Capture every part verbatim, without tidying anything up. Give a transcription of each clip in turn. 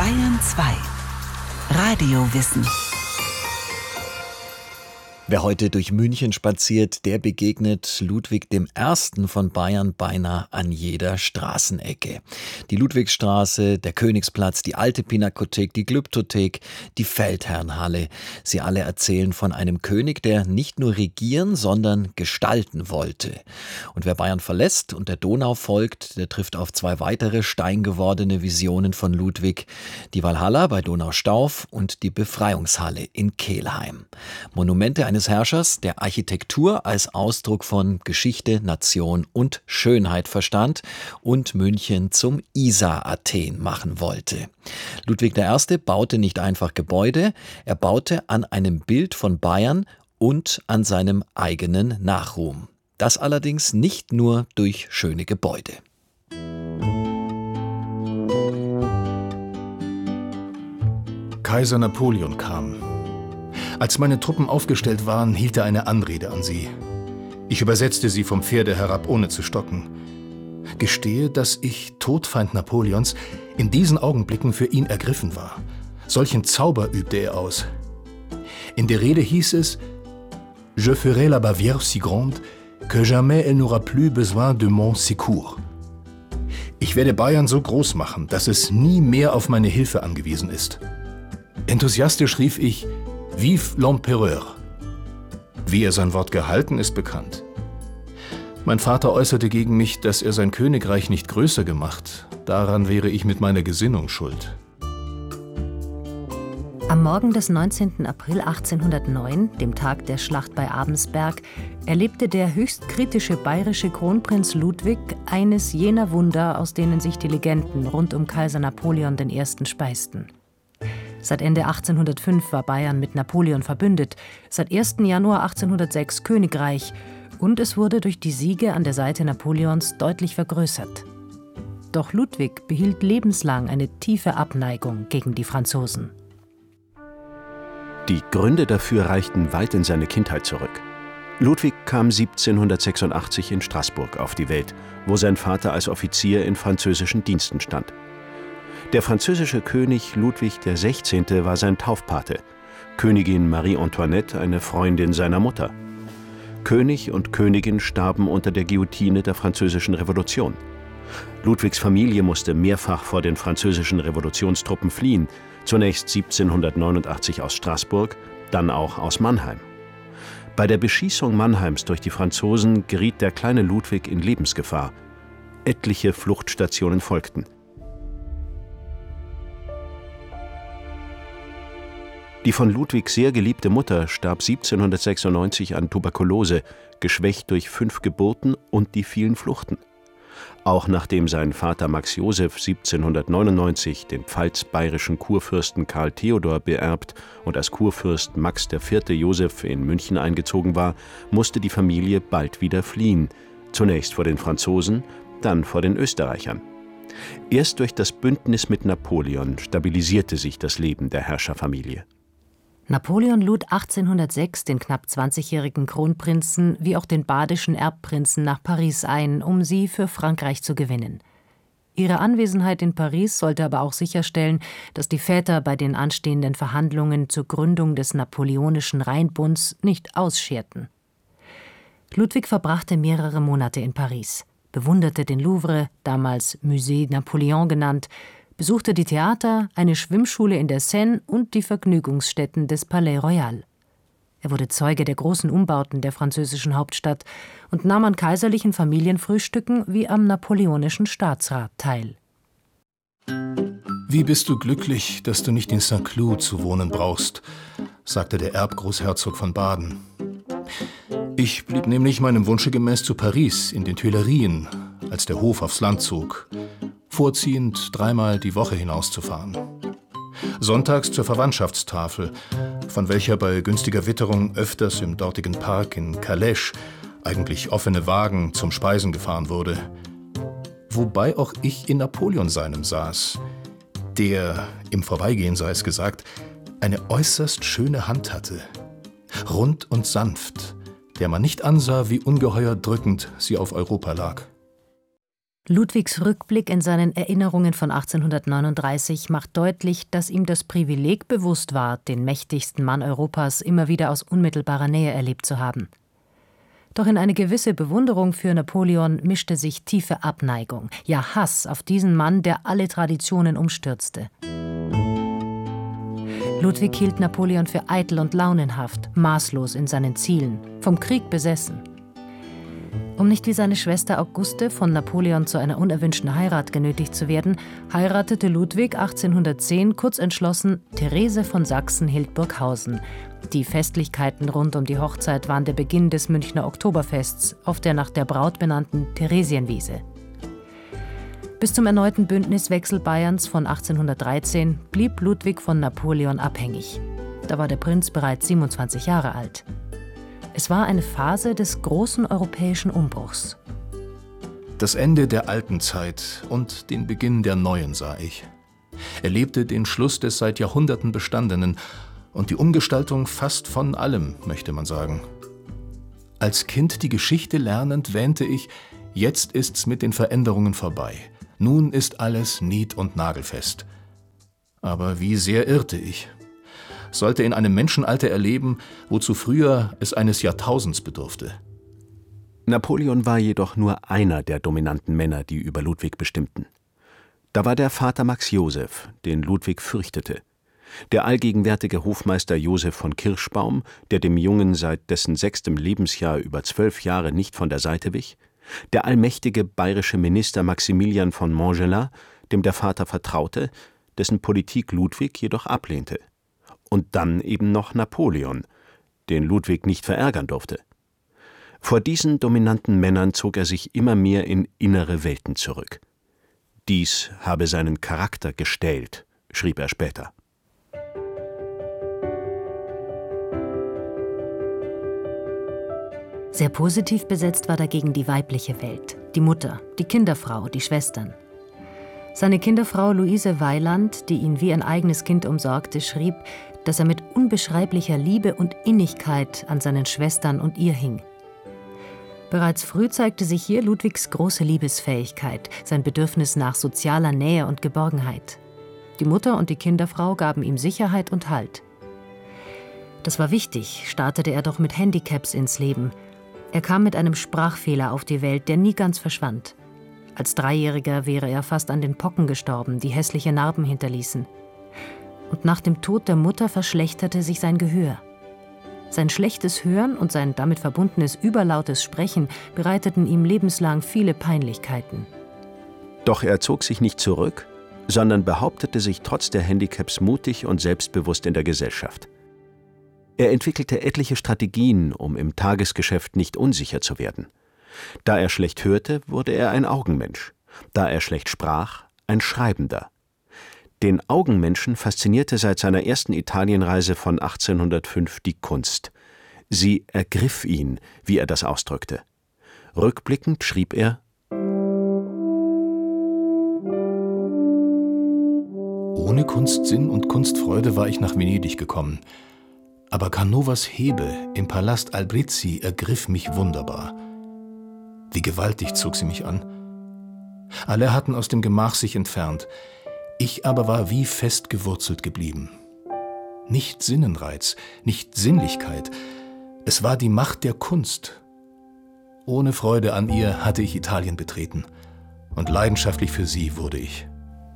Bayern zwei. Radiowissen. Wer heute durch München spaziert, der begegnet Ludwig dem Ersten von Bayern beinahe an jeder Straßenecke. Die Ludwigsstraße, der Königsplatz, die Alte Pinakothek, die Glyptothek, die Feldherrnhalle. Sie alle erzählen von einem König, der nicht nur regieren, sondern gestalten wollte. Und wer Bayern verlässt und der Donau folgt, der trifft auf zwei weitere steingewordene Visionen von Ludwig. Die Walhalla bei Donaustauf und die Befreiungshalle in Kelheim. Monumente eines Herrschers, der Architektur als Ausdruck von Geschichte, Nation und Schönheit verstand und München zum Isar-Athen machen wollte. Ludwig der Erste baute nicht einfach Gebäude, er baute an einem Bild von Bayern und an seinem eigenen Nachruhm. Das allerdings nicht nur durch schöne Gebäude. Kaiser Napoleon kam. Als meine Truppen aufgestellt waren, hielt er eine Anrede an sie. Ich übersetzte sie vom Pferde herab, ohne zu stocken. Gestehe, dass ich, Todfeind Napoleons, in diesen Augenblicken für ihn ergriffen war. Solchen Zauber übte er aus. In der Rede hieß es: Je ferai la Bavière si grande, que jamais elle n'aura plus besoin de mon secours. Ich werde Bayern so groß machen, dass es nie mehr auf meine Hilfe angewiesen ist. Enthusiastisch rief ich: Vive l'Empereur! Wie er sein Wort gehalten, ist bekannt. Mein Vater äußerte gegen mich, dass er sein Königreich nicht größer gemacht. Daran wäre ich mit meiner Gesinnung schuld. Am Morgen des neunzehnten April achtzehnhundertneun, dem Tag der Schlacht bei Abensberg, erlebte der höchst kritische bayerische Kronprinz Ludwig eines jener Wunder, aus denen sich die Legenden rund um Kaiser Napoleon den Ersten speisten. Seit Ende achtzehnhundertfünf war Bayern mit Napoleon verbündet, seit ersten Januar achtzehnhundertsechs Königreich, und es wurde durch die Siege an der Seite Napoleons deutlich vergrößert. Doch Ludwig behielt lebenslang eine tiefe Abneigung gegen die Franzosen. Die Gründe dafür reichten weit in seine Kindheit zurück. Ludwig kam siebzehnhundertsechsundachtzig in Straßburg auf die Welt, wo sein Vater als Offizier in französischen Diensten stand. Der französische König Ludwig der Sechzehnte war sein Taufpate, Königin Marie Antoinette eine Freundin seiner Mutter. König und Königin starben unter der Guillotine der Französischen Revolution. Ludwigs Familie musste mehrfach vor den französischen Revolutionstruppen fliehen, zunächst siebzehnhundertneunundachtzig aus Straßburg, dann auch aus Mannheim. Bei der Beschießung Mannheims durch die Franzosen geriet der kleine Ludwig in Lebensgefahr. Etliche Fluchtstationen folgten. Die von Ludwig sehr geliebte Mutter starb siebzehnhundertsechsundneunzig an Tuberkulose, geschwächt durch fünf Geburten und die vielen Fluchten. Auch nachdem sein Vater Max Joseph siebzehnhundertneunundneunzig den pfalz-bayerischen Kurfürsten Karl Theodor beerbt und als Kurfürst Max der Vierte Joseph in München eingezogen war, musste die Familie bald wieder fliehen, zunächst vor den Franzosen, dann vor den Österreichern. Erst durch das Bündnis mit Napoleon stabilisierte sich das Leben der Herrscherfamilie. Napoleon lud achtzehnhundertsechs den knapp zwanzigjährigen Kronprinzen wie auch den badischen Erbprinzen nach Paris ein, um sie für Frankreich zu gewinnen. Ihre Anwesenheit in Paris sollte aber auch sicherstellen, dass die Väter bei den anstehenden Verhandlungen zur Gründung des Napoleonischen Rheinbunds nicht ausscherten. Ludwig verbrachte mehrere Monate in Paris, bewunderte den Louvre, damals Musée Napoléon genannt, besuchte die Theater, eine Schwimmschule in der Seine und die Vergnügungsstätten des Palais Royal. Er wurde Zeuge der großen Umbauten der französischen Hauptstadt und nahm an kaiserlichen Familienfrühstücken wie am napoleonischen Staatsrat teil. »Wie bist du glücklich, dass du nicht in Saint-Cloud zu wohnen brauchst«, sagte der Erbgroßherzog von Baden. »Ich blieb nämlich meinem Wunsche gemäß zu Paris, in den Tuilerien, als der Hof aufs Land zog, vorziehend dreimal die Woche hinauszufahren. Sonntags zur Verwandtschaftstafel, von welcher bei günstiger Witterung öfters im dortigen Park in Calèche, eigentlich offene Wagen, zum Speisen gefahren wurde. Wobei auch ich in Napoleon seinem saß, der, im Vorbeigehen sei es gesagt, eine äußerst schöne Hand hatte, rund und sanft, der man nicht ansah, wie ungeheuer drückend sie auf Europa lag. Ludwigs Rückblick in seinen Erinnerungen von achtzehnhundertneununddreißig macht deutlich, dass ihm das Privileg bewusst war, den mächtigsten Mann Europas immer wieder aus unmittelbarer Nähe erlebt zu haben. Doch in eine gewisse Bewunderung für Napoleon mischte sich tiefe Abneigung, ja Hass auf diesen Mann, der alle Traditionen umstürzte. Ludwig hielt Napoleon für eitel und launenhaft, maßlos in seinen Zielen, vom Krieg besessen. Um nicht wie seine Schwester Auguste von Napoleon zu einer unerwünschten Heirat genötigt zu werden, heiratete Ludwig achtzehnhundertzehn kurzentschlossen Therese von Sachsen-Hildburghausen. Die Festlichkeiten rund um die Hochzeit waren der Beginn des Münchner Oktoberfests auf der nach der Braut benannten Theresienwiese. Bis zum erneuten Bündniswechsel Bayerns von achtzehnhundertdreizehn blieb Ludwig von Napoleon abhängig. Da war der Prinz bereits siebenundzwanzig Jahre alt. Es war eine Phase des großen europäischen Umbruchs. Das Ende der alten Zeit und den Beginn der neuen sah ich. Erlebte den Schluss des seit Jahrhunderten Bestandenen und die Umgestaltung fast von allem, möchte man sagen. Als Kind die Geschichte lernend wähnte ich, jetzt ist's mit den Veränderungen vorbei. Nun ist alles nied- und nagelfest. Aber wie sehr irrte ich. Sollte in einem Menschenalter erleben, wozu früher es eines Jahrtausends bedurfte. Napoleon war jedoch nur einer der dominanten Männer, die über Ludwig bestimmten. Da war der Vater Max Joseph, den Ludwig fürchtete. Der allgegenwärtige Hofmeister Joseph von Kirschbaum, der dem Jungen seit dessen sechstem Lebensjahr über zwölf Jahre nicht von der Seite wich. Der allmächtige bayerische Minister Maximilian von Montgelas, dem der Vater vertraute, dessen Politik Ludwig jedoch ablehnte. Und dann eben noch Napoleon, den Ludwig nicht verärgern durfte. Vor diesen dominanten Männern zog er sich immer mehr in innere Welten zurück. Dies habe seinen Charakter gestählt, schrieb er später. Sehr positiv besetzt war dagegen die weibliche Welt, die Mutter, die Kinderfrau, die Schwestern. Seine Kinderfrau Luise Weiland, die ihn wie ein eigenes Kind umsorgte, schrieb, dass er mit unbeschreiblicher Liebe und Innigkeit an seinen Schwestern und ihr hing. Bereits früh zeigte sich hier Ludwigs große Liebesfähigkeit, sein Bedürfnis nach sozialer Nähe und Geborgenheit. Die Mutter und die Kinderfrau gaben ihm Sicherheit und Halt. Das war wichtig, startete er doch mit Handicaps ins Leben. Er kam mit einem Sprachfehler auf die Welt, der nie ganz verschwand. Als Dreijähriger wäre er fast an den Pocken gestorben, die hässliche Narben hinterließen. Und nach dem Tod der Mutter verschlechterte sich sein Gehör. Sein schlechtes Hören und sein damit verbundenes überlautes Sprechen bereiteten ihm lebenslang viele Peinlichkeiten. Doch er zog sich nicht zurück, sondern behauptete sich trotz der Handicaps mutig und selbstbewusst in der Gesellschaft. Er entwickelte etliche Strategien, um im Tagesgeschäft nicht unsicher zu werden. Da er schlecht hörte, wurde er ein Augenmensch. Da er schlecht sprach, ein Schreibender. Den Augenmenschen faszinierte seit seiner ersten Italienreise von achtzehnhundertfünf die Kunst. Sie ergriff ihn, wie er das ausdrückte. Rückblickend schrieb er: Ohne Kunstsinn und Kunstfreude war ich nach Venedig gekommen. Aber Canovas Hebe im Palast Albrizzi ergriff mich wunderbar. Wie gewaltig zog sie mich an. Alle hatten aus dem Gemach sich entfernt. Ich aber war wie fest gewurzelt geblieben. Nicht Sinnenreiz, nicht Sinnlichkeit. Es war die Macht der Kunst. Ohne Freude an ihr hatte ich Italien betreten. Und leidenschaftlich für sie wurde ich.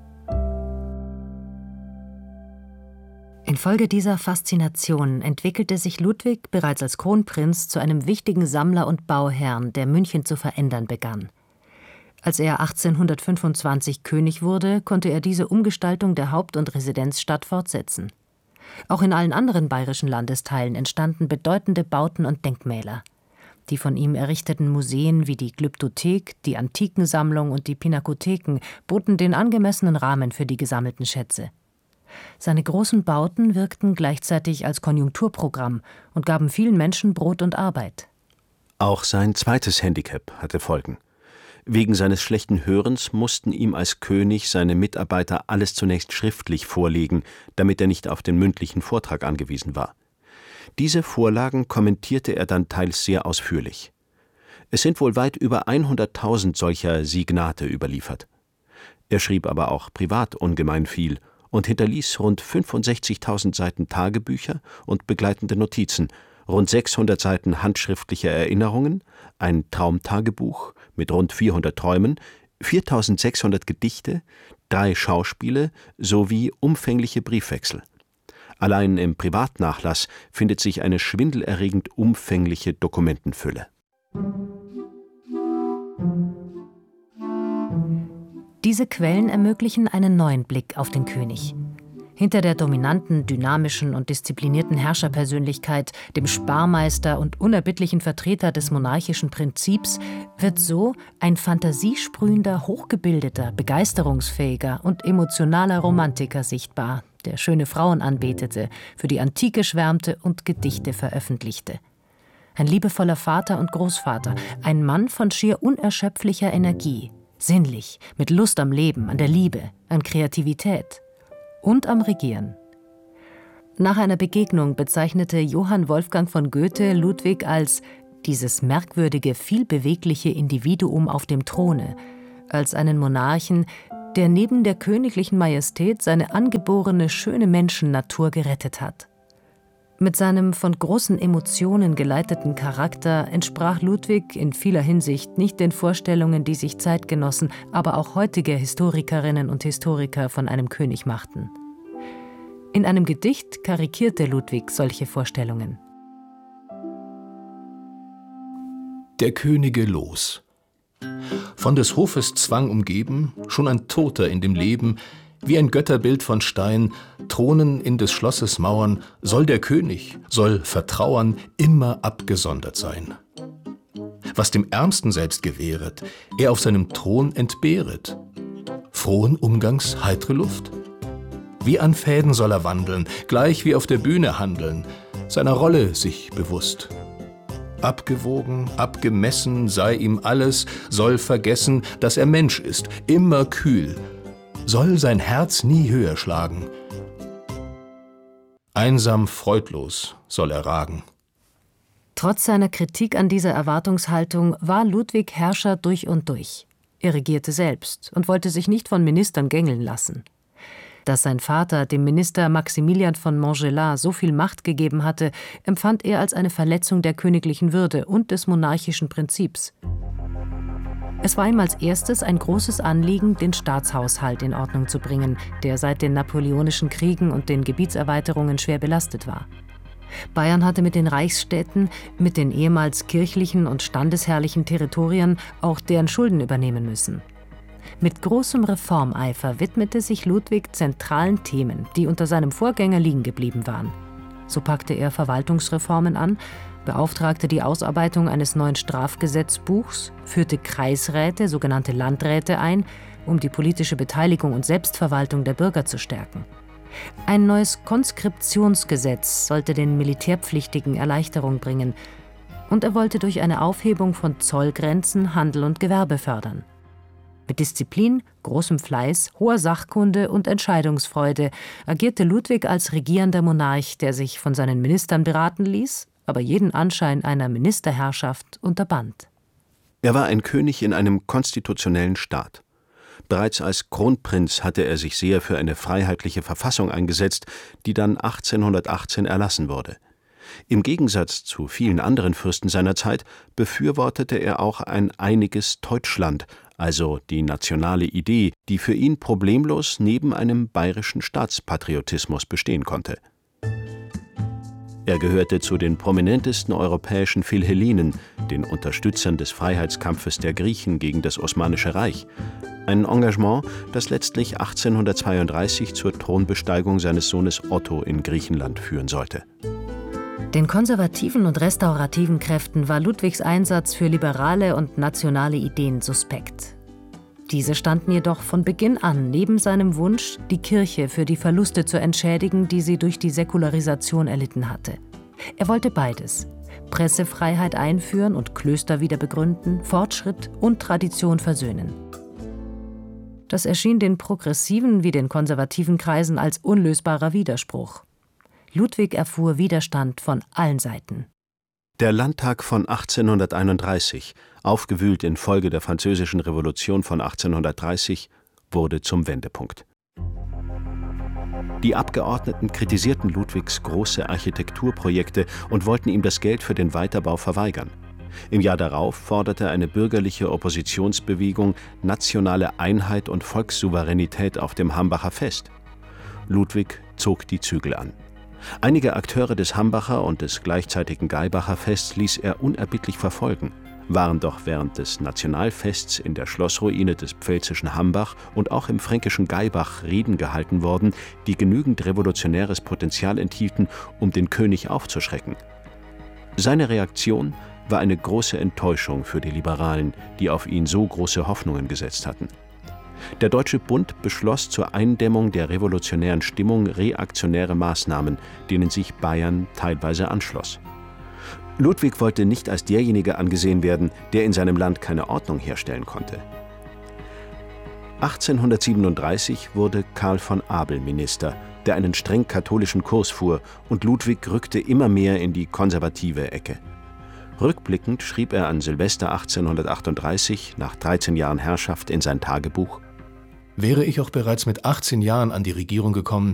Infolge dieser Faszination entwickelte sich Ludwig bereits als Kronprinz zu einem wichtigen Sammler und Bauherrn, der München zu verändern begann. Als er achtzehnhundertfünfundzwanzig König wurde, konnte er diese Umgestaltung der Haupt- und Residenzstadt fortsetzen. Auch in allen anderen bayerischen Landesteilen entstanden bedeutende Bauten und Denkmäler. Die von ihm errichteten Museen wie die Glyptothek, die Antikensammlung und die Pinakotheken boten den angemessenen Rahmen für die gesammelten Schätze. Seine großen Bauten wirkten gleichzeitig als Konjunkturprogramm und gaben vielen Menschen Brot und Arbeit. Auch sein zweites Handicap hatte Folgen. Wegen seines schlechten Hörens mussten ihm als König seine Mitarbeiter alles zunächst schriftlich vorlegen, damit er nicht auf den mündlichen Vortrag angewiesen war. Diese Vorlagen kommentierte er dann teils sehr ausführlich. Es sind wohl weit über hunderttausend solcher Signate überliefert. Er schrieb aber auch privat ungemein viel und hinterließ rund fünfundsechzigtausend Seiten Tagebücher und begleitende Notizen, rund sechshundert Seiten handschriftlicher Erinnerungen, ein Traumtagebuch mit rund vierhundert Träumen, viertausendsechshundert Gedichte, drei Schauspiele sowie umfängliche Briefwechsel. Allein im Privatnachlass findet sich eine schwindelerregend umfängliche Dokumentenfülle. Diese Quellen ermöglichen einen neuen Blick auf den König. Hinter der dominanten, dynamischen und disziplinierten Herrscherpersönlichkeit, dem Sparmeister und unerbittlichen Vertreter des monarchischen Prinzips, wird so ein fantasiesprühender, hochgebildeter, begeisterungsfähiger und emotionaler Romantiker sichtbar, der schöne Frauen anbetete, für die Antike schwärmte und Gedichte veröffentlichte. Ein liebevoller Vater und Großvater, ein Mann von schier unerschöpflicher Energie, sinnlich, mit Lust am Leben, an der Liebe, an Kreativität und am Regieren. Nach einer Begegnung bezeichnete Johann Wolfgang von Goethe Ludwig als dieses merkwürdige, vielbewegliche Individuum auf dem Throne, als einen Monarchen, der neben der königlichen Majestät seine angeborene schöne Menschennatur gerettet hat. Mit seinem von großen Emotionen geleiteten Charakter entsprach Ludwig in vieler Hinsicht nicht den Vorstellungen, die sich Zeitgenossen, aber auch heutige Historikerinnen und Historiker von einem König machten. In einem Gedicht karikierte Ludwig solche Vorstellungen. Der Könige Los. Von des Hofes Zwang umgeben, schon ein Toter in dem Leben, wie ein Götterbild von Stein, thronen in des Schlosses Mauern, soll der König, soll Vertrauern immer abgesondert sein. Was dem Ärmsten selbst gewähret, er auf seinem Thron entbehret. Frohen Umgangs heitre Luft? Wie an Fäden soll er wandeln, gleich wie auf der Bühne handeln, seiner Rolle sich bewusst. Abgewogen, abgemessen sei ihm alles, soll vergessen, dass er Mensch ist, immer kühl, soll sein Herz nie höher schlagen. Einsam, freudlos soll er ragen. Trotz seiner Kritik an dieser Erwartungshaltung war Ludwig Herrscher durch und durch. Er regierte selbst und wollte sich nicht von Ministern gängeln lassen. Dass sein Vater dem Minister Maximilian von Montgelas so viel Macht gegeben hatte, empfand er als eine Verletzung der königlichen Würde und des monarchischen Prinzips. Es war ihm als erstes ein großes Anliegen, den Staatshaushalt in Ordnung zu bringen, der seit den napoleonischen Kriegen und den Gebietserweiterungen schwer belastet war. Bayern hatte mit den Reichsstädten, mit den ehemals kirchlichen und standesherrlichen Territorien auch deren Schulden übernehmen müssen. Mit großem Reformeifer widmete sich Ludwig zentralen Themen, die unter seinem Vorgänger liegen geblieben waren. So packte er Verwaltungsreformen an, beauftragte die Ausarbeitung eines neuen Strafgesetzbuchs, führte Kreisräte, sogenannte Landräte ein, um die politische Beteiligung und Selbstverwaltung der Bürger zu stärken. Ein neues Konskriptionsgesetz sollte den Militärpflichtigen Erleichterung bringen, und er wollte durch eine Aufhebung von Zollgrenzen Handel und Gewerbe fördern. Mit Disziplin, großem Fleiß, hoher Sachkunde und Entscheidungsfreude agierte Ludwig als regierender Monarch, der sich von seinen Ministern beraten ließ, aber jeden Anschein einer Ministerherrschaft unterband. Er war ein König in einem konstitutionellen Staat. Bereits als Kronprinz hatte er sich sehr für eine freiheitliche Verfassung eingesetzt, die dann achtzehnhundertachtzehn erlassen wurde. Im Gegensatz zu vielen anderen Fürsten seiner Zeit befürwortete er auch ein einiges Teutschland, also die nationale Idee, die für ihn problemlos neben einem bayerischen Staatspatriotismus bestehen konnte. Er gehörte zu den prominentesten europäischen Philhellenen, den Unterstützern des Freiheitskampfes der Griechen gegen das Osmanische Reich. Ein Engagement, das letztlich achtzehnhundertzweiunddreißig zur Thronbesteigung seines Sohnes Otto in Griechenland führen sollte. Den konservativen und restaurativen Kräften war Ludwigs Einsatz für liberale und nationale Ideen suspekt. Diese standen jedoch von Beginn an neben seinem Wunsch, die Kirche für die Verluste zu entschädigen, die sie durch die Säkularisation erlitten hatte. Er wollte beides: Pressefreiheit einführen und Klöster wieder begründen, Fortschritt und Tradition versöhnen. Das erschien den progressiven wie den konservativen Kreisen als unlösbarer Widerspruch. Ludwig erfuhr Widerstand von allen Seiten. Der Landtag von achtzehnhunderteinunddreißig, aufgewühlt infolge der Französischen Revolution von achtzehnhundertdreißig, wurde zum Wendepunkt. Die Abgeordneten kritisierten Ludwigs große Architekturprojekte und wollten ihm das Geld für den Weiterbau verweigern. Im Jahr darauf forderte eine bürgerliche Oppositionsbewegung nationale Einheit und Volkssouveränität auf dem Hambacher Fest. Ludwig zog die Zügel an. Einige Akteure des Hambacher und des gleichzeitigen Gaibacher Fests ließ er unerbittlich verfolgen, waren doch während des Nationalfests in der Schlossruine des pfälzischen Hambach und auch im fränkischen Gaibach Reden gehalten worden, die genügend revolutionäres Potenzial enthielten, um den König aufzuschrecken. Seine Reaktion war eine große Enttäuschung für die Liberalen, die auf ihn so große Hoffnungen gesetzt hatten. Der Deutsche Bund beschloss zur Eindämmung der revolutionären Stimmung reaktionäre Maßnahmen, denen sich Bayern teilweise anschloss. Ludwig wollte nicht als derjenige angesehen werden, der in seinem Land keine Ordnung herstellen konnte. achtzehnhundertsiebenunddreißig wurde Karl von Abel Minister, der einen streng katholischen Kurs fuhr, und Ludwig rückte immer mehr in die konservative Ecke. Rückblickend schrieb er an Silvester achtzehnhundertachtunddreißig, nach dreizehn Jahren Herrschaft, in sein Tagebuch: Wäre ich auch bereits mit achtzehn Jahren an die Regierung gekommen,